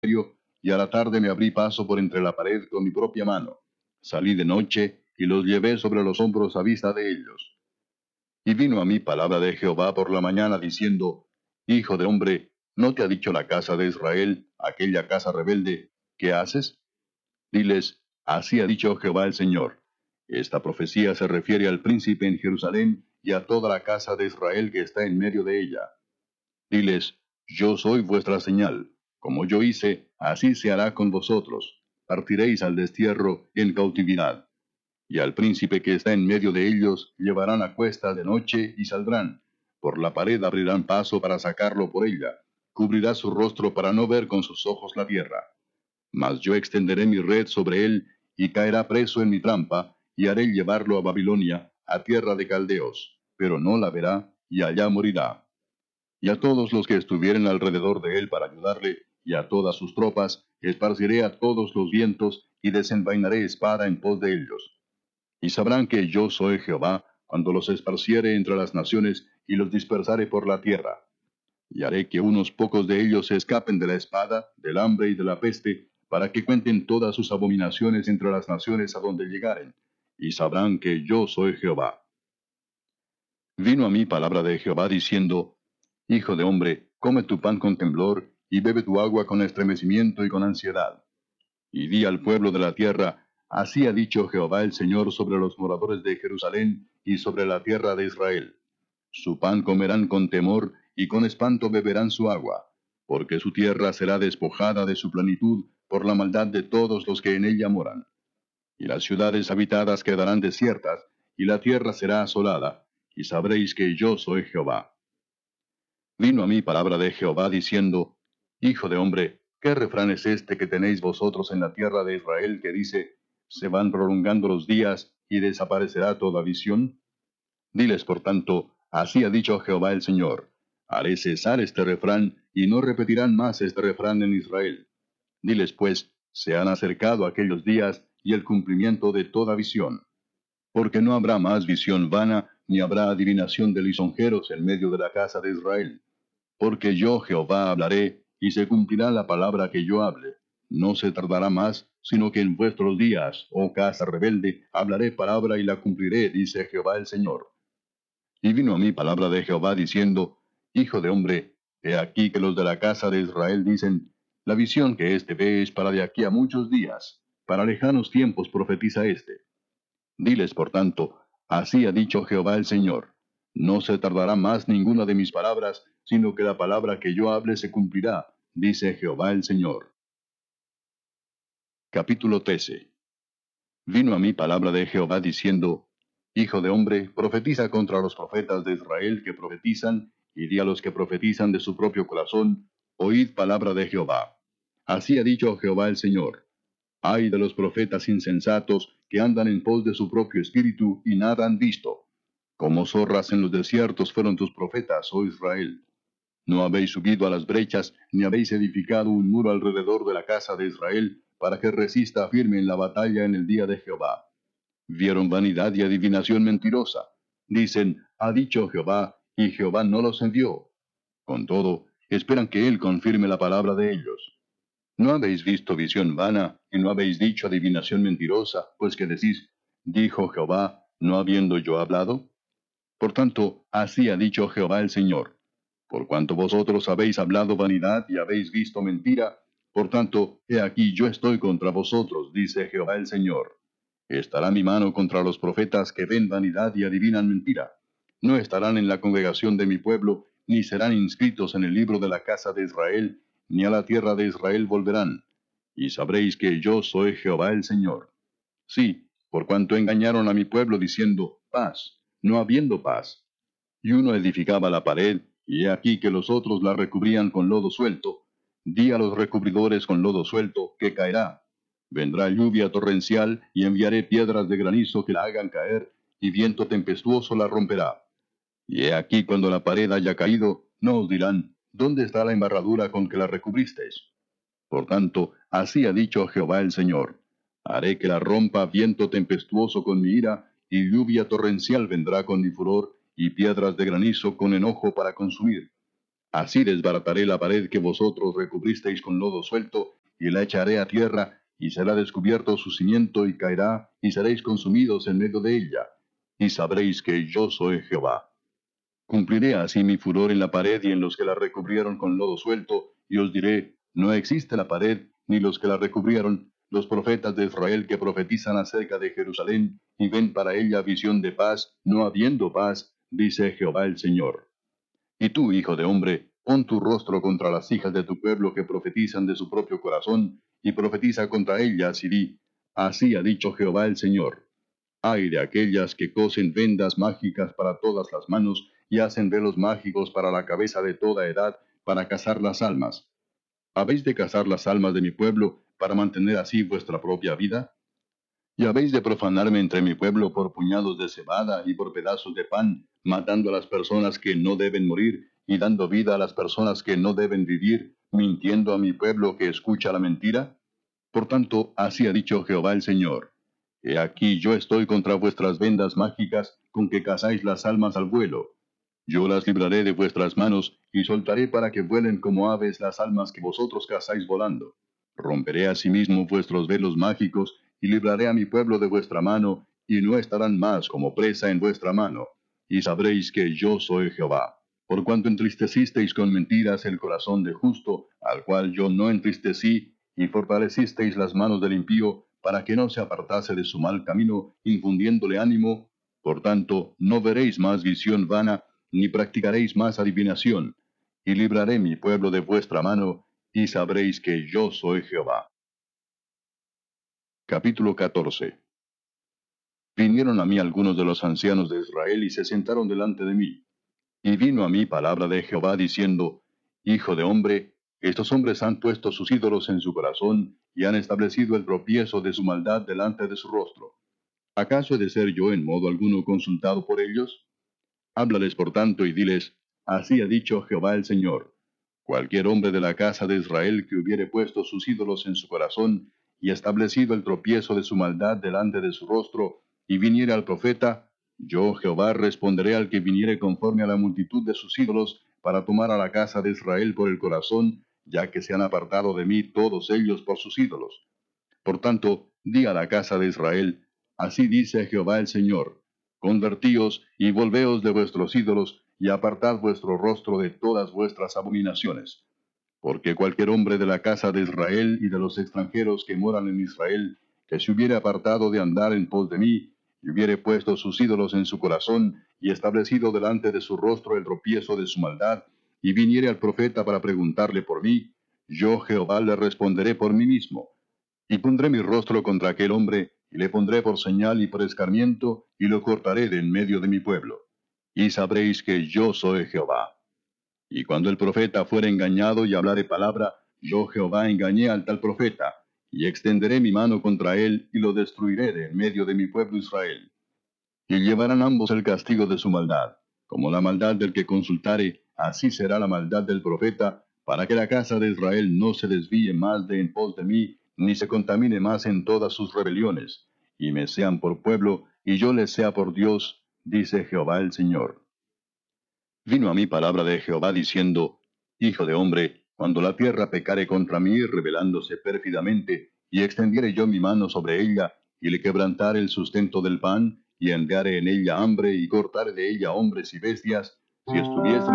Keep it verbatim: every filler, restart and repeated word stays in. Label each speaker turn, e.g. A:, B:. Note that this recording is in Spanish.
A: y a la tarde me abrí paso por entre la pared con mi propia mano. Salí de noche y los llevé sobre los hombros a vista de ellos. Y vino a mí palabra de Jehová por la mañana diciendo, Hijo de hombre, ¿no te ha dicho la casa de Israel, aquella casa rebelde, qué haces? Diles, así ha dicho Jehová el Señor. Esta profecía se refiere al príncipe en Jerusalén y a toda la casa de Israel que está en medio de ella. Diles, yo soy vuestra señal. Como yo hice, así se hará con vosotros. Partiréis al destierro en cautividad. Y al príncipe que está en medio de ellos llevarán a cuesta de noche y saldrán. Por la pared abrirán paso para sacarlo por ella. Cubrirá su rostro para no ver con sus ojos la tierra. Mas yo extenderé mi red sobre él, y caerá preso en mi trampa, y haré llevarlo a Babilonia, a tierra de caldeos, pero no la verá, y allá morirá. Y a todos los que estuvieren alrededor de él para ayudarle, y a todas sus tropas, esparciré a todos los vientos, y desenvainaré espada en pos de ellos. Y sabrán que yo soy Jehová, cuando los esparciere entre las naciones, y los dispersare por la tierra. Y haré que unos pocos de ellos se escapen de la espada, del hambre y de la peste, para que cuenten todas sus abominaciones entre las naciones a donde llegaren, y sabrán que yo soy Jehová. Vino a mí palabra de Jehová diciendo, Hijo de hombre, come tu pan con temblor, y bebe tu agua con estremecimiento y con ansiedad. Y di al pueblo de la tierra, así ha dicho Jehová el Señor sobre los moradores de Jerusalén y sobre la tierra de Israel. Su pan comerán con temor, y con espanto beberán su agua, porque su tierra será despojada de su plenitud por la maldad de todos los que en ella moran. Y las ciudades habitadas quedarán desiertas, y la tierra será asolada, y sabréis que yo soy Jehová. Vino a mí palabra de Jehová diciendo, Hijo de hombre, ¿qué refrán es este que tenéis vosotros en la tierra de Israel que dice, se van prolongando los días y desaparecerá toda visión? Diles, por tanto, así ha dicho Jehová el Señor, haré cesar este refrán, y no repetirán más este refrán en Israel. Diles, pues, se han acercado aquellos días y el cumplimiento de toda visión. Porque no habrá más visión vana, ni habrá adivinación de lisonjeros en medio de la casa de Israel. Porque yo Jehová hablaré, y se cumplirá la palabra que yo hable. No se tardará más, sino que en vuestros días, oh casa rebelde, hablaré palabra y la cumpliré, dice Jehová el Señor. Y vino a mí palabra de Jehová diciendo, Hijo de hombre, he aquí que los de la casa de Israel dicen, la visión que éste ve es para de aquí a muchos días, para lejanos tiempos profetiza éste. Diles, por tanto, así ha dicho Jehová el Señor, no se tardará más ninguna de mis palabras, sino que la palabra que yo hable se cumplirá, dice Jehová el Señor. Capítulo trece. Vino a mí palabra de Jehová diciendo, Hijo de hombre, profetiza contra los profetas de Israel que profetizan, y di a los que profetizan de su propio corazón, oíd palabra de Jehová. Así ha dicho Jehová el Señor. Ay de los profetas insensatos que andan en pos de su propio espíritu y nada han visto. Como zorras en los desiertos fueron tus profetas, oh Israel. No habéis subido a las brechas, ni habéis edificado un muro alrededor de la casa de Israel, para que resista firme en la batalla en el día de Jehová. Vieron vanidad y adivinación mentirosa. Dicen, ha dicho Jehová, y Jehová no los envió. Con todo, esperan que él confirme la palabra de ellos. ¿No habéis visto visión vana, y no habéis dicho adivinación mentirosa, pues que decís, dijo Jehová, no habiendo yo hablado? Por tanto, así ha dicho Jehová el Señor. Por cuanto vosotros habéis hablado vanidad y habéis visto mentira, por tanto, he aquí yo estoy contra vosotros, dice Jehová el Señor. Estará mi mano contra los profetas que ven vanidad y adivinan mentira. No estarán en la congregación de mi pueblo, ni serán inscritos en el libro de la casa de Israel, ni a la tierra de Israel volverán. Y sabréis que yo soy Jehová el Señor. Sí, por cuanto engañaron a mi pueblo diciendo, paz, no habiendo paz. Y uno edificaba la pared, y he aquí que los otros la recubrían con lodo suelto. Di a los recubridores con lodo suelto, que caerá. Vendrá lluvia torrencial, y enviaré piedras de granizo que la hagan caer, y viento tempestuoso la romperá. Y he aquí cuando la pared haya caído, no os dirán, ¿dónde está la embarradura con que la recubristeis? Por tanto, así ha dicho Jehová el Señor. Haré que la rompa viento tempestuoso con mi ira, y lluvia torrencial vendrá con mi furor, y piedras de granizo con enojo para consumir. Así desbarataré la pared que vosotros recubristeis con lodo suelto, y la echaré a tierra, y será descubierto su cimiento, y caerá, y seréis consumidos en medio de ella. Y sabréis que yo soy Jehová. Cumpliré así mi furor en la pared y en los que la recubrieron con lodo suelto, y os diré, no existe la pared, ni los que la recubrieron, los profetas de Israel que profetizan acerca de Jerusalén, y ven para ella visión de paz, no habiendo paz, dice Jehová el Señor. Y tú, hijo de hombre, pon tu rostro contra las hijas de tu pueblo que profetizan de su propio corazón, y profetiza contra ellas, y di, así ha dicho Jehová el Señor. Ay de aquellas que cosen vendas mágicas para todas las manos, y hacen velos mágicos para la cabeza de toda edad, para cazar las almas. ¿Habéis de cazar las almas de mi pueblo, para mantener así vuestra propia vida? ¿Y habéis de profanarme entre mi pueblo por puñados de cebada y por pedazos de pan, matando a las personas que no deben morir, y dando vida a las personas que no deben vivir, mintiendo a mi pueblo que escucha la mentira? Por tanto, así ha dicho Jehová el Señor. He aquí yo estoy contra vuestras vendas mágicas, con que cazáis las almas al vuelo. Yo las libraré de vuestras manos, y soltaré para que vuelen como aves las almas que vosotros cazáis volando. Romperé asimismo vuestros velos mágicos, y libraré a mi pueblo de vuestra mano, y no estarán más como presa en vuestra mano. Y sabréis que yo soy Jehová. Por cuanto entristecisteis con mentiras el corazón de justo, al cual yo no entristecí, y fortalecisteis las manos del impío, para que no se apartase de su mal camino, infundiéndole ánimo, por tanto, no veréis más visión vana, ni practicaréis más adivinación, y libraré mi pueblo de vuestra mano, y sabréis que yo soy Jehová. Capítulo catorce. Vinieron a mí algunos de los ancianos de Israel y se sentaron delante de mí. Y vino a mí palabra de Jehová diciendo, Hijo de hombre, estos hombres han puesto sus ídolos en su corazón, y han establecido el tropiezo de su maldad delante de su rostro. ¿Acaso he de ser yo en modo alguno consultado por ellos? Háblales por tanto y diles, así ha dicho Jehová el Señor. Cualquier hombre de la casa de Israel que hubiere puesto sus ídolos en su corazón, y establecido el tropiezo de su maldad delante de su rostro, y viniere al profeta, yo Jehová responderé al que viniere conforme a la multitud de sus ídolos, para tomar a la casa de Israel por el corazón, ya que se han apartado de mí todos ellos por sus ídolos. Por tanto, di a la casa de Israel, así dice Jehová el Señor, convertíos y volveos de vuestros ídolos, y apartad vuestro rostro de todas vuestras abominaciones. Porque cualquier hombre de la casa de Israel y de los extranjeros que moran en Israel, que se hubiere apartado de andar en pos de mí, y hubiere puesto sus ídolos en su corazón, y establecido delante de su rostro el tropiezo de su maldad, y viniere al profeta para preguntarle por mí, yo Jehová le responderé por mí mismo. Y pondré mi rostro contra aquel hombre, y le pondré por señal y por escarmiento, y lo cortaré de en medio de mi pueblo. Y sabréis que yo soy Jehová. Y cuando el profeta fuere engañado y hablare palabra, yo Jehová engañé al tal profeta, y extenderé mi mano contra él, y lo destruiré de en medio de mi pueblo Israel. Y llevarán ambos el castigo de su maldad. Como la maldad del que consultare, así será la maldad del profeta, para que la casa de Israel no se desvíe más de en pos de mí, ni se contamine más en todas sus rebeliones, y me sean por pueblo, y yo les sea por Dios, dice Jehová el Señor. Vino a mí palabra de Jehová diciendo, Hijo de hombre, cuando la tierra pecare contra mí, rebelándose pérfidamente, y extendiere yo mi mano sobre ella, y le quebrantare el sustento del pan, y enviare en ella hambre, y cortare de ella hombres y bestias, si estuviese